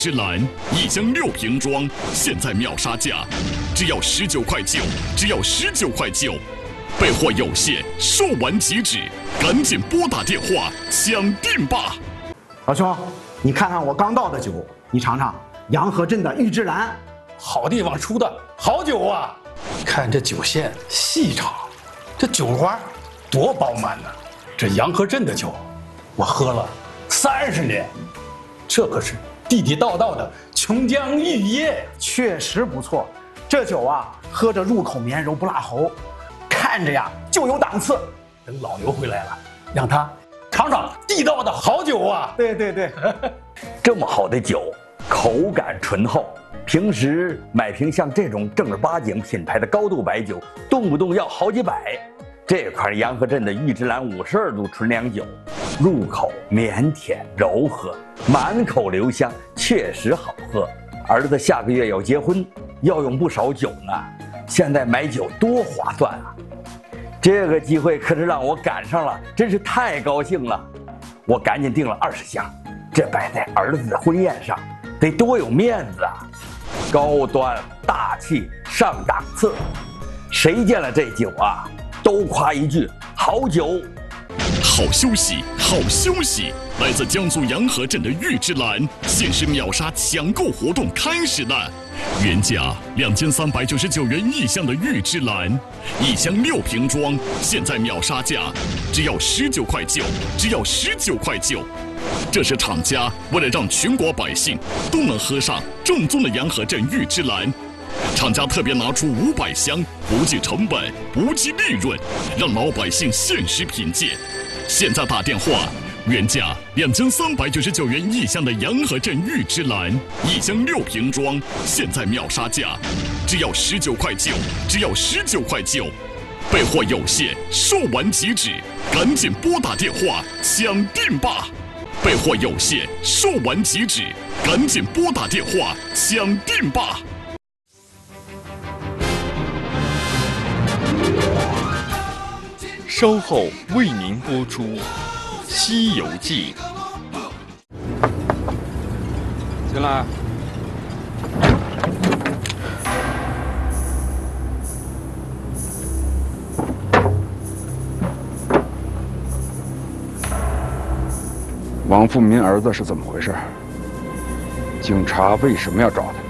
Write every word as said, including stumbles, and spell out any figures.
之蓝一箱六瓶装，现在秒杀价，只要十九块九，只要十九块九。备货有限，售完即止，赶紧拨打电话抢订吧！ 老兄，你看看我刚倒的酒，你尝尝洋河镇的玉芝兰， 好地方出的好酒啊！看这酒线细长，这酒花多饱满呢。这洋河镇的酒，我喝了三十年，这可是地地道道的琼浆玉液， 确实不错。这酒啊，喝着入口绵柔不辣喉，看着呀就有档次。 等老刘回来了，让他尝尝地道的好酒啊！ 对对对， 这么好的酒，口感醇厚。平时买瓶像这种正儿八经品牌的高度白酒，动不动要好几百。这款洋河镇的玉芝兰五十二度纯粮酒，入口绵甜柔和，满口留香，确实好喝。儿子下个月要结婚，要用不少酒呢，现在买酒多划算啊！这个机会可是让我赶上了，真是太高兴了。我赶紧订了二十箱，这摆在儿子的婚宴上，得多有面子啊！高端大气上档次，谁见了这酒啊，都夸一句好酒。 好消息，好消息！来自江苏洋河镇的玉芝兰限时秒杀抢购活动开始了，原价两千三百九十九元一箱的玉芝兰，一箱六瓶装，现在秒杀价只要十九块九，只要十九块九。这是厂家为了让全国百姓都能喝上正宗的洋河镇玉芝兰，厂家特别拿出五百箱，不计成本，不计利润，让老百姓限时品鉴。现在打电话，原价两千三百九十九元一箱的洋河镇玉芝兰，一箱六瓶装，现在秒杀价只要十九块九，只要十九块九。备货有限，售完即止，赶紧拨打电话抢订吧！备货有限，售完即止，赶紧拨打电话抢订吧！ 稍后为您播出《西游记》。 进来。王富民儿子是怎么回事？警察为什么要找他？